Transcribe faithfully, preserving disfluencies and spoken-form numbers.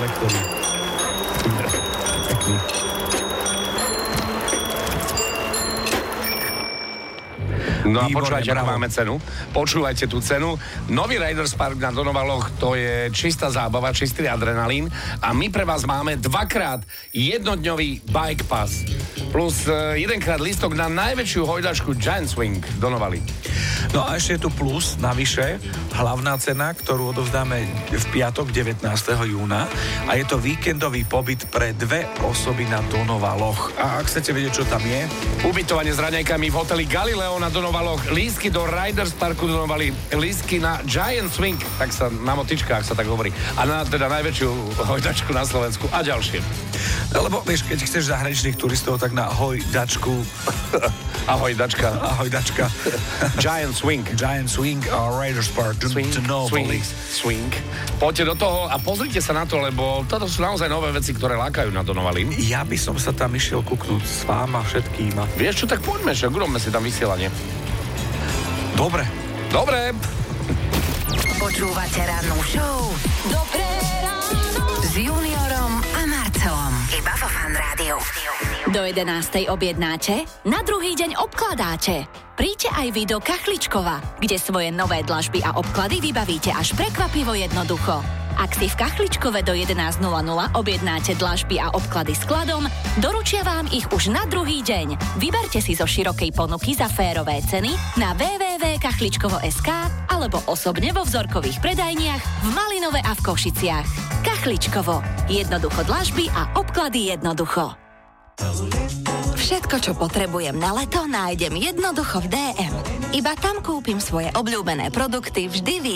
Factory. Pekný. No a Výborné, počúvajte, ako bravo. máme cenu. Počúvajte tú cenu. Nový Riders Park na Donovaloch, to je čistá zábava, čistý adrenalín. A my pre vás máme dvakrát jednodňový bike pass. Plus uh, jedenkrát lístok na najväčšiu hojdačku Giant Swing Donovali. No a ešte je tu plus, navyše, hlavná cena, ktorú odovzdáme v piatok devätnásteho júna a je to víkendový pobyt pre dve osoby na Donovaloch. A ak chcete vedieť, čo tam je, Ubytovanie s raňajkami v hoteli Galileo na Donovaloch, lístky do Riders Parku Donovali, lístky na Giant Swing, tak sa na motičkách sa tak hovorí, a na teda najväčšiu hojdačku na Slovensku a ďalšie. lebo vieš, keď chceš zahraničných turistov, tak na hojdačku. Ahoj, dačka. Ahoj, dačka. Giant Swing. Giant Swing a Riders Park. Swing, swing, swing. Poďte do toho a pozrite sa na to, lebo toto sú naozaj nové veci, ktoré lákajú na Donovali. Ja by som sa tam išiel kúknúť s váma všetkým. Vieš čo, tak poďme, že urobme si tam vysielanie. Dobre. Dobre. Počúvate rannú show Dobré ráno s Juniorom a Marcelom. Iba vo Fan Rádiu. Do jedenástej objednáte, na druhý deň obkladáte. Príďte aj vy do Kachličkova, kde svoje nové dlažby a obklady vybavíte až prekvapivo jednoducho. Ak si v Kachličkove do jedenásť nula nula objednáte dlažby a obklady skladom, doručia vám ich už na druhý deň. Vyberte si zo širokej ponuky za férové ceny na w w w bodka kachličkovo bodka es ká alebo osobne vo vzorkových predajniach v Malinove a v Košiciach. Kachličkovo. Jednoducho dlažby a obklady jednoducho. Všetko, čo potrebujem na leto, nájdem jednoducho v dé em. Iba tam kúpim svoje obľúbené produkty vždy